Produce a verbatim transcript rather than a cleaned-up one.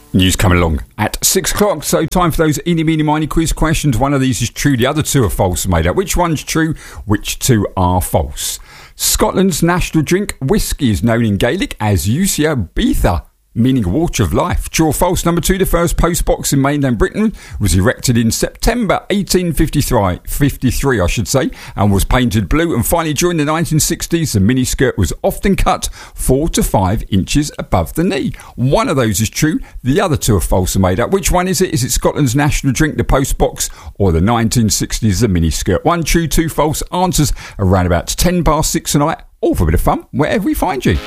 News coming along at six o'clock, so time for those eeny, meeny, miny quiz questions. One of these is true, the other two are false and made up. Which one's true? Which two are false? Scotland's national drink, whiskey, is known in Gaelic as Usia Beatha, meaning water of life. True or false? Number two, the first post box in mainland Britain was erected in September eighteen fifty-three, fifty-three I should say, and was painted blue. And finally, during the nineteen sixties, the miniskirt was often cut four to five inches above the knee. One of those is true, the other two are false and made up. Which one is it? Is it Scotland's national drink, the post box, or the nineteen sixties, the miniskirt? One true, two false answers around about ten past six tonight. All for a bit of fun, wherever we find you.